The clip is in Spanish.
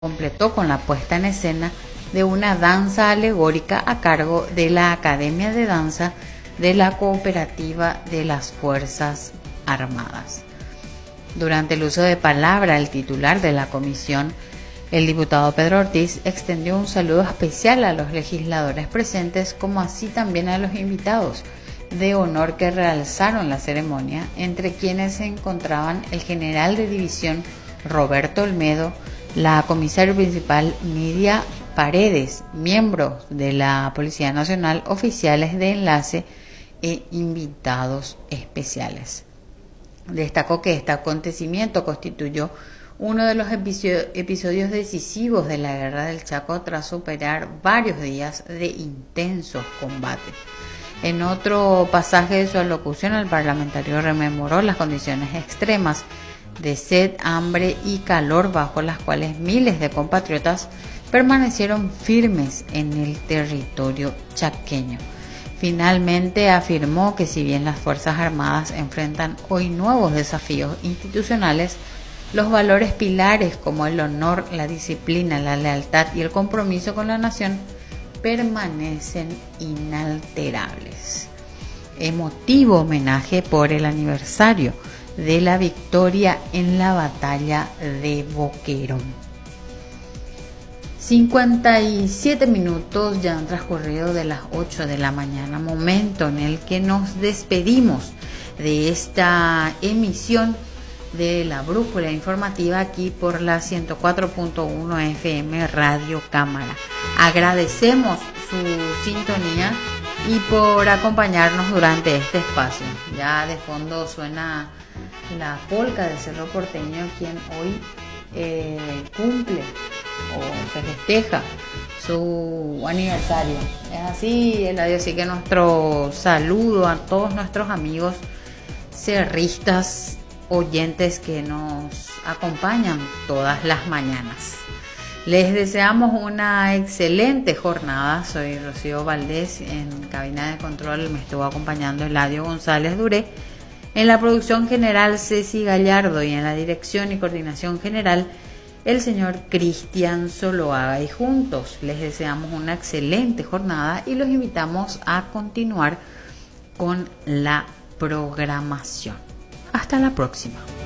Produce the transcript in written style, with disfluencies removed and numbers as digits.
completó con la puesta en escena de una danza alegórica a cargo de la Academia de Danza de la Cooperativa de las Fuerzas Armadas. Durante el uso de palabra, el titular de la comisión, el diputado Pedro Ortiz, extendió un saludo especial a los legisladores presentes, como así también a los invitados de honor que realzaron la ceremonia, entre quienes se encontraban el general de división Roberto Olmedo, la comisaria principal Nidia Paredes, miembros de la Policía Nacional, oficiales de enlace e invitados especiales. Destacó que este acontecimiento constituyó uno de los episodios decisivos de la Guerra del Chaco tras superar varios días de intensos combates. En otro pasaje de su alocución, el parlamentario rememoró las condiciones extremas de sed, hambre y calor bajo las cuales miles de compatriotas permanecieron firmes en el territorio chaqueño. Finalmente afirmó que si bien las Fuerzas Armadas enfrentan hoy nuevos desafíos institucionales, los valores pilares como el honor, la disciplina, la lealtad y el compromiso con la nación permanecen inalterables. Emotivo homenaje por el aniversario de la victoria en la batalla de Boquerón. 57 minutos ya han transcurrido de las 8 de la mañana, momento en el que nos despedimos de esta emisión de la Brújula Informativa aquí por la 104.1 FM Radio Cámara. Agradecemos su sintonía y por acompañarnos durante este espacio. Ya de fondo suena la polca del Cerro Porteño, quien hoy cumple o se festeja su aniversario. Es así, Eladio, así que nuestro saludo a todos nuestros amigos cerristas, oyentes que nos acompañan todas las mañanas. Les deseamos una excelente jornada. Soy Rocío Valdés, en cabina de control me estuvo acompañando Eladio González Duré, en la producción general Ceci Gallardo y en la dirección y coordinación general el señor Cristian Zuluaga, y juntos les deseamos una excelente jornada y los invitamos a continuar con la programación. Hasta la próxima.